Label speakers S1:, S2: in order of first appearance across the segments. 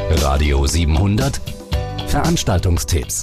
S1: Radio 700 Veranstaltungstipps.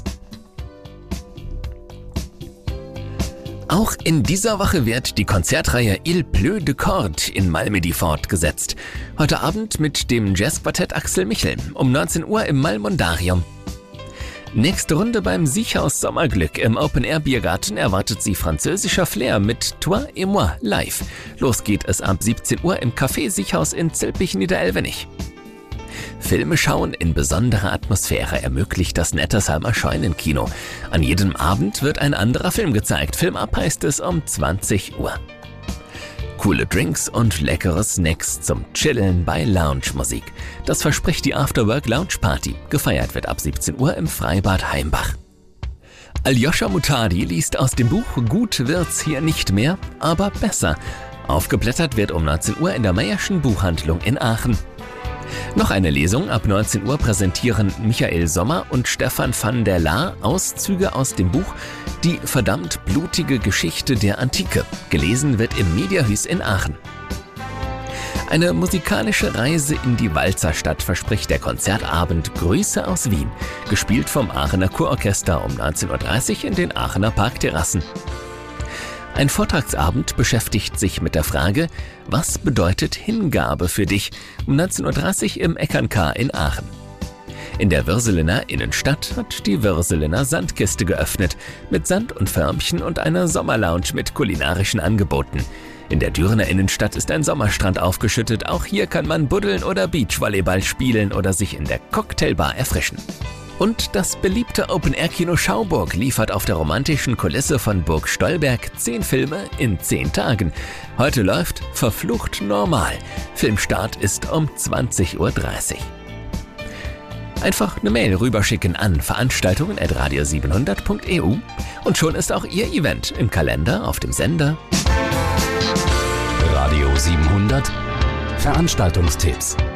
S2: Auch in dieser Woche wird die Konzertreihe Il Pleut de Cordes in Malmedy fortgesetzt. Heute Abend mit dem Jazzquartett Axel Michel um 19 Uhr im Malmondarium. Nächste Runde beim Siechhaus Sommerglück im Open-Air-Biergarten erwartet sie französischer Flair mit Toi et moi live. Los geht es ab 17 Uhr im Café Siechhaus in Zülpich-Niederelvenich. Filme schauen in besonderer Atmosphäre ermöglicht das Nettersheimer Scheunenkino. An jedem Abend wird ein anderer Film gezeigt. Film ab heißt es um 20 Uhr. Coole Drinks und leckere Snacks zum Chillen bei Lounge-Musik. Das verspricht die Afterwork-Lounge-Party. Gefeiert wird ab 17 Uhr im Freibad Heimbach. Aljoscha Mutadi liest aus dem Buch Gut wird's hier nicht mehr, aber besser. Aufgeblättert wird um 19 Uhr in der Meyerschen Buchhandlung in Aachen. Noch eine Lesung ab 19 Uhr präsentieren Michael Sommer und Stefan van der Laar Auszüge aus dem Buch Die verdammt blutige Geschichte der Antike. Gelesen wird im Mediahuis in Aachen. Eine musikalische Reise in die Walzerstadt verspricht der Konzertabend Grüße aus Wien, gespielt vom Aachener Kurorchester um 19.30 Uhr in den Aachener Parkterrassen. Ein Vortragsabend beschäftigt sich mit der Frage, was bedeutet Hingabe für dich? Um 19.30 Uhr im Eckern-K in Aachen. In der Würselener Innenstadt hat die Würselener Sandkiste geöffnet, mit Sand und Förmchen und einer Sommerlounge mit kulinarischen Angeboten. In der Dürener Innenstadt ist ein Sommerstrand aufgeschüttet, auch hier kann man buddeln oder Beachvolleyball spielen oder sich in der Cocktailbar erfrischen. Und das beliebte Open-Air-Kino Schauburg liefert auf der romantischen Kulisse von Burg Stolberg 10 Filme in 10 Tagen. Heute läuft Verflucht normal. Filmstart ist um 20.30 Uhr. Einfach eine Mail rüberschicken an veranstaltungen@radio700.eu und schon ist auch Ihr Event im Kalender auf dem Sender.
S1: Radio 700 Veranstaltungstipps.